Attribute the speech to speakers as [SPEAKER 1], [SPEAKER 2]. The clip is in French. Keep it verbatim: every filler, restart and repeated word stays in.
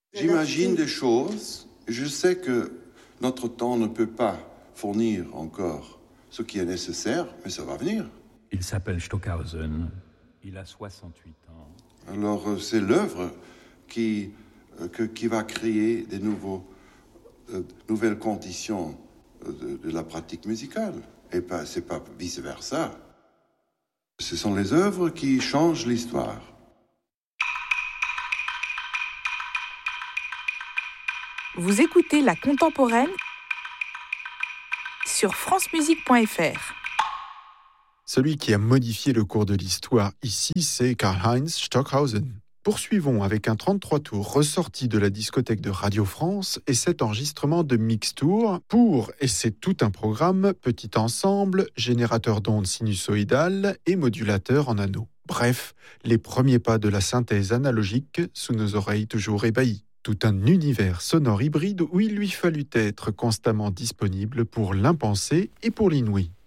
[SPEAKER 1] J'imagine des choses. Je sais que notre temps ne peut pas fournir encore ce qui est nécessaire, mais ça va venir.
[SPEAKER 2] Il s'appelle Stockhausen. Il a soixante-huit ans.
[SPEAKER 1] Alors, c'est l'œuvre qui, euh, que, qui va créer des nouveaux, euh, nouvelles conditions de, de la pratique musicale. Et pas, c'est pas vice-versa. Ce sont les œuvres qui changent l'histoire.
[SPEAKER 3] Vous écoutez La Contemporaine sur francemusique point f r.
[SPEAKER 4] Celui qui a modifié le cours de l'histoire ici, c'est Karl-Heinz Stockhausen. Poursuivons avec un trente-trois tours ressorti de la discothèque de Radio France et cet enregistrement de Mixtour pour, et c'est tout un programme, petit ensemble, générateur d'ondes sinusoïdales et modulateur en anneaux. Bref, les premiers pas de la synthèse analogique sous nos oreilles toujours ébahies. Tout un univers sonore hybride où il lui fallut être constamment disponible pour l'impensé et pour l'inouï.